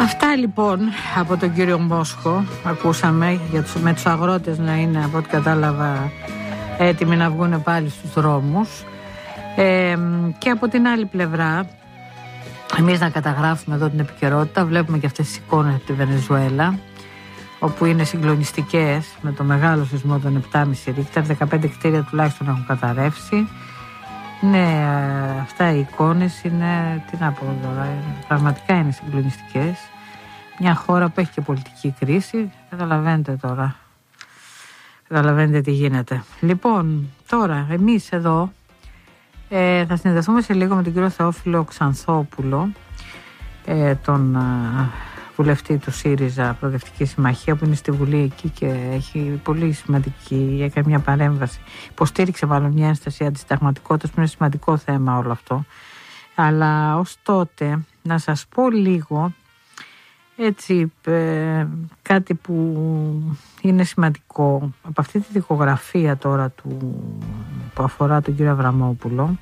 Αυτά λοιπόν από τον κύριο Μόσχο ακούσαμε με τους αγρότες να είναι, από ό,τι κατάλαβα, έτοιμοι να βγουν πάλι στους δρόμους, και από την άλλη πλευρά εμείς να καταγράφουμε εδώ την επικαιρότητα. Βλέπουμε και αυτές τις εικόνες από τη Βενεζουέλα, όπου είναι συγκλονιστικές, με το μεγάλο σεισμό των 7,5 ρίχτερ, 15 κτίρια τουλάχιστον έχουν καταρρεύσει. Ναι, αυτά οι εικόνες είναι, τι να πω τώρα, πραγματικά είναι συγκλονιστικές. Μια χώρα που έχει και πολιτική κρίση, καταλαβαίνετε τώρα. Καταλαβαίνετε τι γίνεται. Λοιπόν, τώρα εμείς εδώ θα συνδεθούμε σε λίγο με τον κύριο Θεόφιλο Ξανθόπουλο, τον βουλευτή του ΣΥΡΙΖΑ Προοδευτική Συμμαχία, που είναι στη Βουλή εκεί και έχει πολύ σημαντική, έκανε μια παρέμβαση, υποστήριξε μάλλον μια ένσταση αντισυνταγματικότητας, που είναι σημαντικό θέμα όλο αυτό. Αλλά ως τότε να σας πω λίγο έτσι κάτι που είναι σημαντικό από αυτή τη δικογραφία τώρα που αφορά τον κύριο Αβραμόπουλο.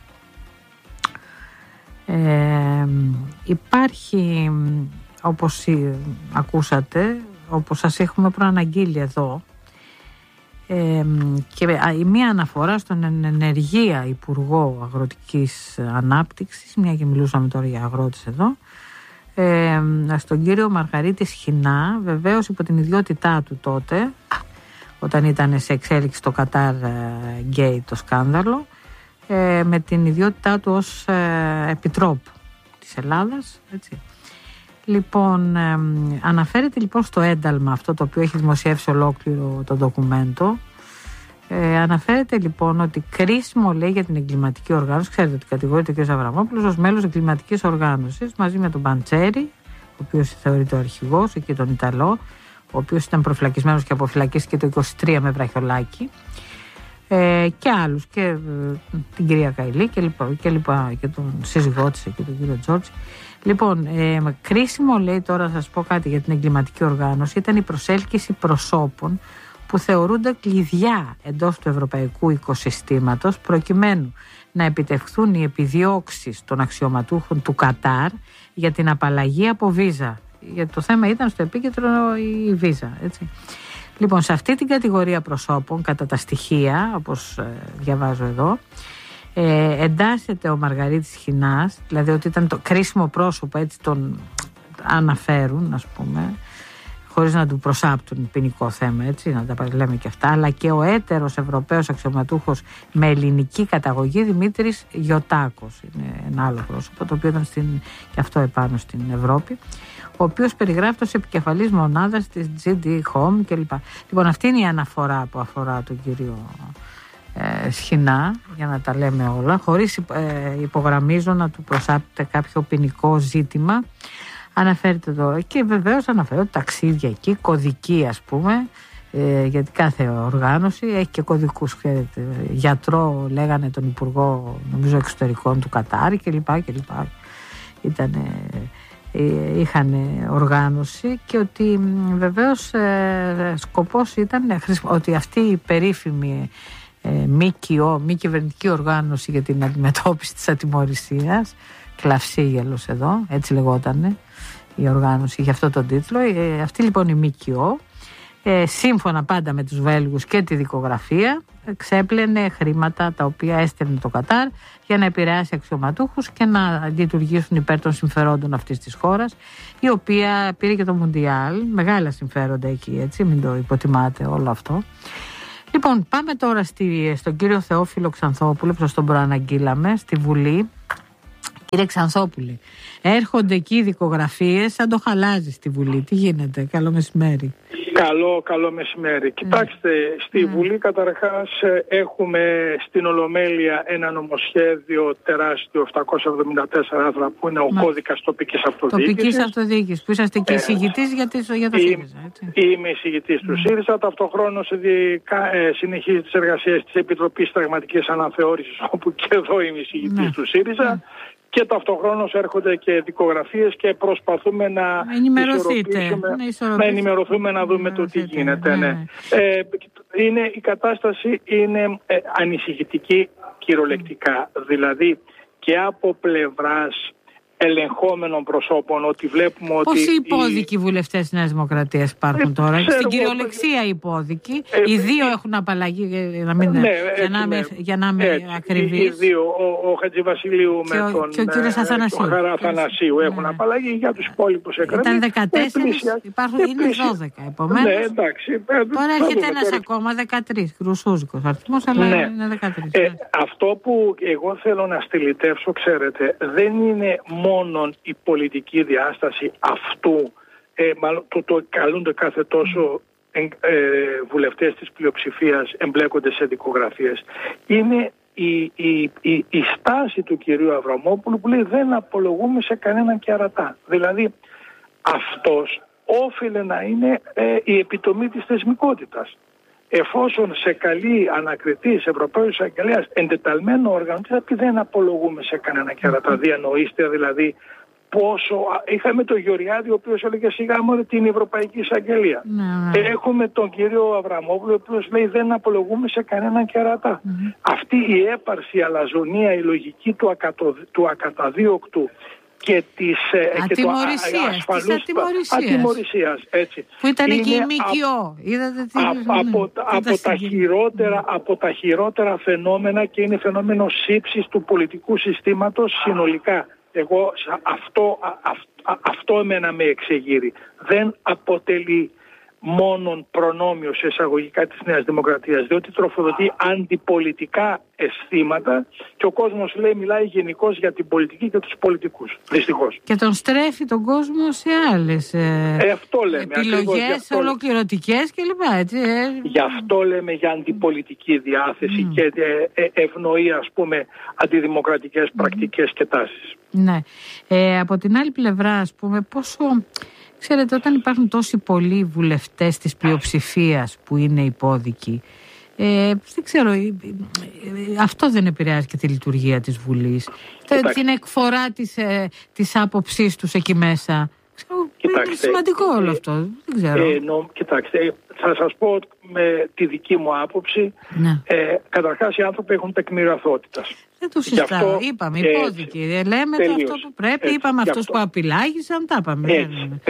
Υπάρχει, όπως ακούσατε, όπως σας έχουμε προαναγγείλει εδώ, και η μία αναφορά στον ενεργεία Υπουργό Αγροτικής Ανάπτυξης, μια και μιλούσαμε τώρα για αγρότες εδώ, στον κύριο Μαργαρίτη Σχοινά, βεβαίως υπό την ιδιότητά του τότε, όταν ήταν σε εξέλιξη το Κατάρ Gate, το σκάνδαλο, με την ιδιότητά του ως επιτρόπου της Ελλάδας, έτσι. Λοιπόν, αναφέρεται λοιπόν στο ένταλμα αυτό, το οποίο έχει δημοσιεύσει ολόκληρο το ντοκουμέντο. Αναφέρεται λοιπόν ότι κρίσιμο, λέει, για την εγκληματική οργάνωση, ξέρετε ότι κατηγορείται ο κ. Αβραμόπουλος ως μέλος εγκληματικής οργάνωσης, μαζί με τον Παντσέρη, ο οποίος θεωρείται ο αρχηγός, και τον Ιταλό, ο οποίος ήταν προφυλακισμένος και αποφυλακίστηκε το 23 με βραχιολάκι, και άλλους, και την κυρία Καηλή και τον σύζυγό της και τον κύριο Τζόρτζη. Λοιπόν, κρίσιμο, λέει, τώρα θα σας πω κάτι για την εγκληματική οργάνωση, ήταν η προσέλκυση προσώπων που θεωρούνται κλειδιά εντός του ευρωπαϊκού οικοσυστήματος, προκειμένου να επιτευχθούν οι επιδιώξεις των αξιωματούχων του Κατάρ για την απαλλαγή από βίζα. Γιατί το θέμα ήταν στο επίκεντρο η βίζα, έτσι. Λοιπόν, σε αυτή την κατηγορία προσώπων, κατά τα στοιχεία, όπως διαβάζω εδώ, εντάσσεται ο Μαργαρίτης Σχοινάς, δηλαδή ότι ήταν το κρίσιμο πρόσωπο, έτσι τον αναφέρουν, ας πούμε, χωρίς να του προσάπτουν ποινικό θέμα, έτσι, να τα λέμε και αυτά, αλλά και ο έτερος Ευρωπαίος αξιωματούχος με ελληνική καταγωγή, Δημήτρης Γιωτάκος, είναι ένα άλλο πρόσωπο, το οποίο ήταν και αυτό επάνω στην Ευρώπη, ο οποίος περιγράφεται ως επικεφαλής μονάδας της GD Home κλπ. Λοιπόν, αυτή είναι η αναφορά που αφορά τον κύριο Σχοινά, για να τα λέμε όλα, χωρίς υπογραμμίζω να του προσάπτεται κάποιο ποινικό ζήτημα. Αναφέρεται εδώ και βεβαίως αναφέρεται ταξίδια εκεί, κωδική, ας πούμε, γιατί κάθε οργάνωση έχει και κωδικούς. Γιατρό λέγανε τον Υπουργό, νομίζω, Εξωτερικών του Κατάρ κλπ. Είχαν οργάνωση, και ότι βεβαίως σκοπός ήταν ότι αυτή η περίφημη ΜΚΟ, μη κυβερνητική οργάνωση για την αντιμετώπιση της ατιμωρησίας, Κλαυσίγελος εδώ, έτσι λεγότανε η οργάνωση, για αυτό τον τίτλο. Αυτή λοιπόν η ΜΚΟ, σύμφωνα πάντα με τους Βέλγους και τη δικογραφία, ξέπλαινε χρήματα τα οποία έστελνε το Κατάρ για να επηρεάσει αξιωματούχους και να λειτουργήσουν υπέρ των συμφερόντων αυτής της χώρας, η οποία πήρε και το Μουντιάλ, μεγάλα συμφέροντα εκεί, έτσι, μην το υποτιμάτε όλο αυτό. Λοιπόν, πάμε τώρα στον κύριο Θεόφιλο Ξανθόπουλο, που σας τον προαναγγείλαμε, στη Βουλή. Κύριε Ξανθόπουλε, έρχονται εκεί οι δικογραφίες, σαν το χαλάζει στη Βουλή. Τι γίνεται? Καλό μεσημέρι. Καλό μεσημέρι. Κοιτάξτε, στη Βουλή καταρχάς έχουμε στην Ολομέλεια ένα νομοσχέδιο τεράστιο, 774 άρθρα, που είναι ο κώδικας τοπικής αυτοδιοίκησης. Που είσαστε και εισηγητής για το ΣΥΡΙΖΑ, έτσι. Είμαι εισηγητής του ΣΥΡΙΖΑ. Ταυτοχρόνως συνεχίζει τις εργασίες της Επιτροπής Συνταγματικής Αναθεώρησης, όπου και εδώ είμαι εισηγητής του ΣΥΡΙΖΑ. Και ταυτοχρόνως έρχονται και δικογραφίες και προσπαθούμε να ενημερωθούμε, να δούμε το τι γίνεται. Ναι. Η κατάσταση είναι ανησυχητική κυριολεκτικά. Δηλαδή και από πλευράς ελεγχόμενων προσώπων, ότι βλέπουμε ότι... Πόσοι υπόδικοι βουλευτές της Νέας Δημοκρατίας υπάρχουν τώρα? Στην κυριολεξία υπόδικοι. Οι δύο έχουν απαλλαγή, για να είμαι ακριβής. Οι δύο, ο Χατζηβασιλείου με τον Αθανασίου έχουν απαλλαγή, για τους υπόλοιπους εκκρεμεί. Ήταν 14, είναι 12 επομένως. Ναι, εντάξει. Τώρα έρχεται ένας ακόμα, 13, κρουσούζικος αριθμός, αλλά είναι 13. Αυτό που εγώ θέλω να στυλιτεύσω, ξέρετε, δεν είναι μόνον η πολιτική διάσταση αυτού, μάλλον το καλούνται κάθε τόσο βουλευτές της πλειοψηφίας εμπλέκονται σε δικογραφίες. Είναι η στάση του κυρίου Αβραμόπουλου που λέει δεν απολογούμε σε κανέναν κερατά. Δηλαδή αυτός όφιλε να είναι η επιτομή της θεσμικότητας. Εφόσον σε καλή ανακριτής Ευρωπαίος Εισαγγελέας εντεταλμένο όργανο, δεν απολογούμε σε κανένα κερατά. Διανοείστε δηλαδή πόσο... Είχαμε τον Γεωργιάδη ο οποίος έλεγε σιγά μωρέ την Ευρωπαϊκή Εισαγγελία. Έχουμε τον κύριο Αβραμόπουλο ο οποίος λέει δεν απολογούμε σε κανέναν κερατά. Αυτή η έπαρση, η αλαζονία, η λογική του ακαταδίωκτου και της ατιμωρησίας, έτσι. Που ήταν και η ΜΚΟ. Από τα χειρότερα φαινόμενα, και είναι φαινόμενο σύψης του πολιτικού συστήματος συνολικά. Εγώ αυτό εμένα με εξεγείρει. Δεν αποτελεί μόνον προνόμιο σε εισαγωγικά της Νέας Δημοκρατίας, διότι τροφοδοτεί αντιπολιτικά αισθήματα και ο κόσμος μιλάει γενικώς για την πολιτική και τους πολιτικούς, δυστυχώς. Και τον στρέφει τον κόσμο σε άλλες επιλογές ολοκληρωτικές κλπ. Γι' αυτό λέμε για αντιπολιτική διάθεση και ευνοεί αντιδημοκρατικές πρακτικές και τάσεις. Ναι. Από την άλλη πλευρά πόσο... Ξέρετε, όταν υπάρχουν τόσοι πολλοί βουλευτές της πλειοψηφίας που είναι υπόδικοι, δεν ξέρω, αυτό δεν επηρεάζει και τη λειτουργία της Βουλής, την εκφορά της άποψής τους εκεί μέσα. Είναι σημαντικό όλο αυτό, δεν ξέρω. Κοιτάξτε, θα σας πω με τη δική μου άποψη, καταρχάς οι άνθρωποι έχουν τεκμήριο αθωότητας. Δεν το συζητάω, είπαμε υπόδικοι, λέμε αυτό που πρέπει, είπαμε αυτούς που απειλάγησαν, τα είπαμε.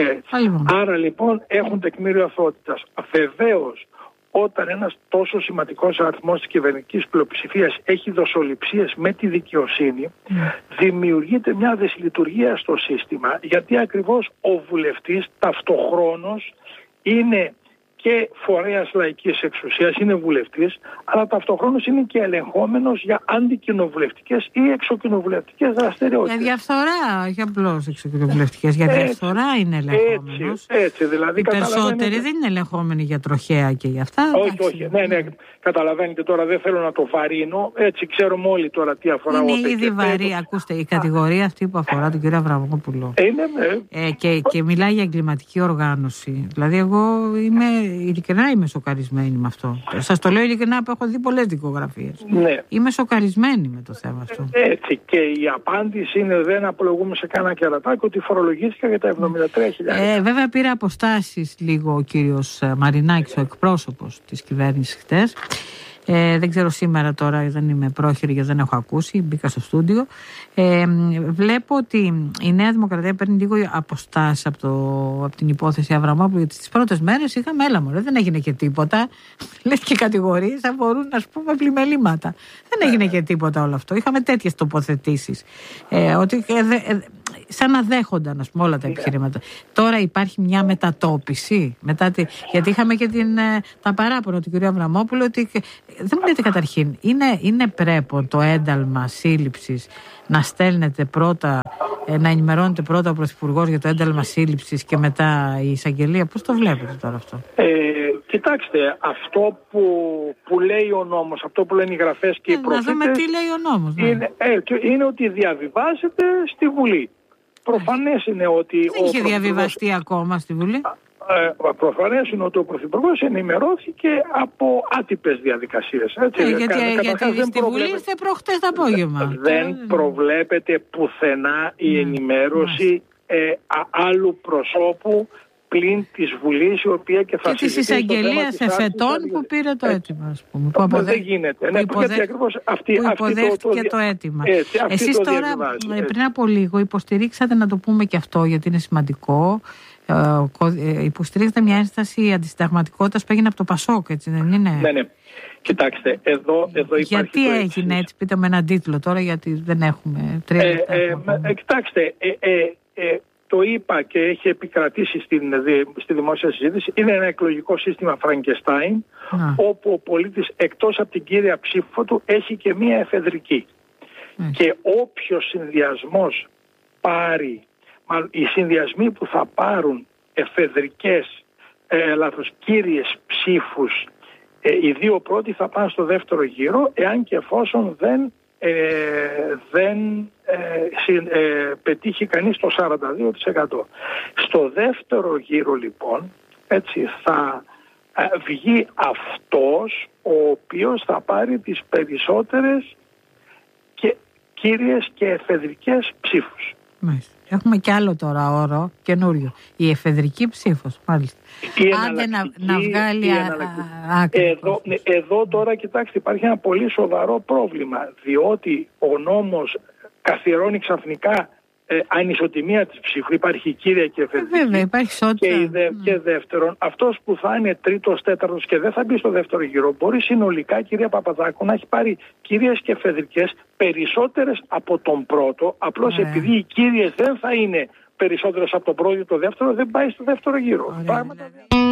Άρα λοιπόν έχουν τεκμήριο αθωότητας. Βεβαίως, όταν ένας τόσο σημαντικός αριθμός της κυβερνητικής πλειοψηφίας έχει δοσοληψίες με τη δικαιοσύνη, δημιουργείται μια δυσλειτουργία στο σύστημα, γιατί ακριβώς ο βουλευτής ταυτοχρόνως είναι και φορέας λαϊκής εξουσίας, είναι βουλευτής, αλλά ταυτοχρόνως είναι και ελεγχόμενος για αντικοινοβουλευτικές ή εξοκοινοβουλευτικές δραστηριότητες. Για διαφθορά, για απλώς εξοκοινοβουλευτικές, για διαφθορά είναι ελεγχόμενος. Έτσι, δηλαδή, οι περισσότεροι δεν είναι ελεγχόμενοι για τροχέα και για αυτά. Όχι, ναι, καταλαβαίνετε τώρα, δεν θέλω να το βαρύνω, έτσι ξέρουμε όλοι τώρα τι αφορά. Είναι ήδη βαρύ, ακούστε, η κατηγορία αυτή που αφορά τον κύριο Αβραμόπουλο. Και μιλάει για εγκληματική οργάνωση. Δηλαδή εγώ ειλικρινά είμαι σοκαρισμένη με αυτό. Σας το λέω ειλικρινά που έχω δει πολλές δικογραφίες. Είμαι σοκαρισμένη με το θέμα αυτό. Έτσι, και η απάντηση είναι δεν απολογούμε σε κανένα κερατάκι, ότι φορολογήθηκα για τα 73.000. Βέβαια πήρε αποστάσεις λίγο ο κύριος Μαρινάκης, ο εκπρόσωπος της κυβέρνησης χτες. Δεν ξέρω σήμερα, τώρα δεν είμαι πρόχειρη γιατί δεν έχω ακούσει, μπήκα στο στούντιο. Βλέπω ότι η Νέα Δημοκρατία παίρνει λίγο αποστάσεις από την υπόθεση Αβραμόπουλου, γιατί στις πρώτες μέρες είχαμε δεν έγινε και τίποτα. Λες και κατηγορίες αφορούν πλημελήματα. Δεν έγινε και τίποτα όλο αυτό. Είχαμε τέτοιες τοποθετήσεις. Ότι σαν να δέχονταν όλα τα επιχειρήματα. Τώρα υπάρχει μια μετατόπιση. Γιατί είχαμε και τα παράπονα του κ. Αβραμόπουλου ότι δεν μου λέτε καταρχήν, είναι πρέπον το ένταλμα σύλληψης να στέλνετε πρώτα, να ενημερώνετε πρώτα ο Πρωθυπουργός για το ένταλμα σύλληψης και μετά η εισαγγελία? Πώς το βλέπετε τώρα αυτό? Κοιτάξτε, αυτό που λέει ο νόμος, αυτό που λένε οι γραφές και οι προφήτες, να δούμε τι λέει ο νόμος. Είναι ότι διαβιβάζεται στη Βουλή. Προφανές είναι ότι... Δεν είχε διαβιβαστεί ακόμα στη Βουλή. Προφανές είναι ότι ο Πρωθυπουργός ενημερώθηκε από άτυπες διαδικασίες. Γιατί στη Βουλή είστε προχτές το απόγευμα. Δεν προβλέπεται πουθενά η ενημέρωση άλλου προσώπου πλην της Βουλής, η οποία και θα και της εισαγγελίας εφετών που πήρε το αίτημα, ας πούμε. Δεν γίνεται. Γιατί ακριβώς που υποδέχτηκε το αίτημα. Εσείς τώρα, πριν από λίγο, υποστηρίξατε, να το πούμε και αυτό, γιατί είναι σημαντικό, υποστηρίξατε μια ένσταση αντισυνταγματικότητας που έγινε από το ΠΑΣΟΚ, έτσι δεν είναι? Ναι. Κοιτάξτε, εδώ υπάρχει. Γιατί έγινε έτσι, πείτε με έναν τίτλο τώρα, γιατί δεν έχουμε 3 λεπτά. Κοιτάξτε, το είπα και έχει επικρατήσει στη δημόσια συζήτηση, είναι ένα εκλογικό σύστημα Φραγκεστάιν, όπου ο πολίτης εκτός από την κύρια ψήφο του έχει και μία εφεδρική. Και όποιος συνδυασμός πάρει, οι συνδυασμοί που θα πάρουν εφεδρικές, κύριες ψήφους, οι δύο πρώτοι θα πάνε στο δεύτερο γύρο, εάν και εφόσον δεν πετύχει κανείς το 42%. Στο δεύτερο γύρο λοιπόν, έτσι, θα βγει αυτός ο οποίος θα πάρει τις περισσότερες και κύριες και εφεδρικές ψήφους. Μάλιστα. Έχουμε κι άλλο τώρα όρο καινούριο. Η εφεδρική ψήφος, μάλιστα. Άντε να βγάλει άκρη. Εδώ τώρα, κοιτάξτε, υπάρχει ένα πολύ σοβαρό πρόβλημα, διότι ο νόμος καθιερώνει ξαφνικά ανισοτιμία της ψήφου. Υπάρχει κύρια και εφεδρική. Βέβαια, υπάρχει ισότητα. Και δεύτερον, αυτός που θα είναι τρίτος, τέταρτος και δεν θα μπει στο δεύτερο γύρο, μπορεί συνολικά, κυρία Παπαδάκου, να έχει πάρει κύριες και εφεδρικές περισσότερες από τον πρώτο. Απλώς επειδή οι κύριες δεν θα είναι περισσότερες από τον πρώτο ή το δεύτερο, δεν πάει στο δεύτερο γύρο.